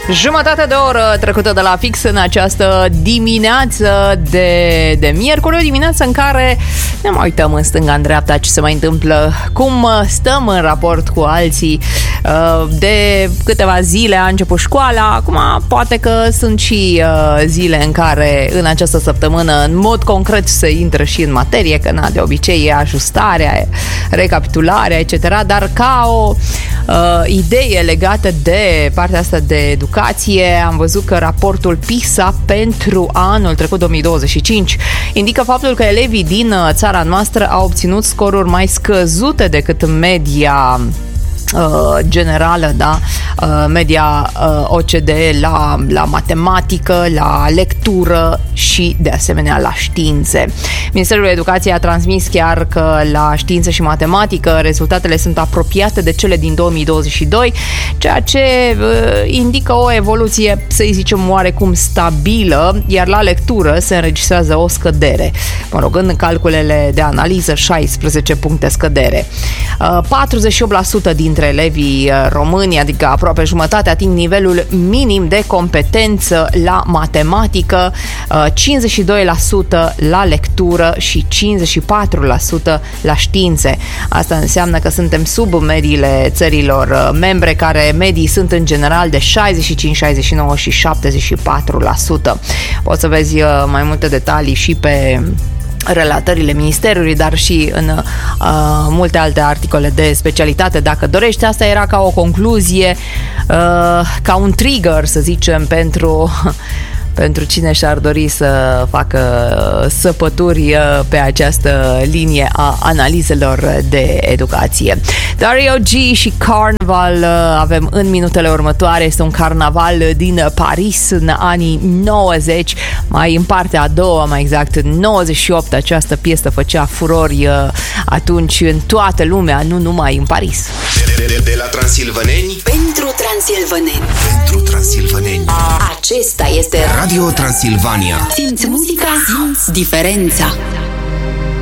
Jumătate de oră trecută de la fix în această dimineață de miercuri, o dimineață în care ne mai uităm în stânga, în dreapta, ce se mai întâmplă, cum stăm în raport cu alții. De câteva zile a început școala, acum poate că sunt și zile în care în această săptămână în mod concret se intră și în materie, că de obicei e ajustarea, recapitularea, etc. Dar ca o idee legată de partea asta de educație, am văzut că raportul PISA pentru anul trecut, 2025, indică faptul că elevii din țara noastră au obținut scoruri mai scăzute decât media generală, da? Media OCDE la matematică, la lectură și de asemenea la științe. Ministerul Educației a transmis chiar că la științe și matematică rezultatele sunt apropiate de cele din 2022, ceea ce indică o evoluție, să zicem, oarecum stabilă, iar la lectură se înregistrează o scădere. Mă rog, în calculele de analiză, 16 puncte scădere. 48% dintre elevii români, adică aproape jumătate, ating nivelul minim de competență la matematică, 52% la lectură și 54% la științe. Asta înseamnă că suntem sub mediile țărilor membre, care medii sunt în general de 65, 69 și 74%. Poți să vezi mai multe detalii și pe relatările Ministerului, dar și în multe alte articole de specialitate, dacă dorești. Asta era ca o concluzie, ca un trigger, să zicem, pentru cine și-ar dori să facă săpături pe această linie a analizelor de educație. Dario G și Carnival avem în minutele următoare. Este un carnaval din Paris în anii 90, mai în partea a doua, mai exact în 98. Această piesă făcea furori atunci în toată lumea, nu numai în Paris. De la transilvaneni pentru transilvaneni. Pentru transilvaneni. Acesta este Radio Transilvania. Simți muzica, simți diferența.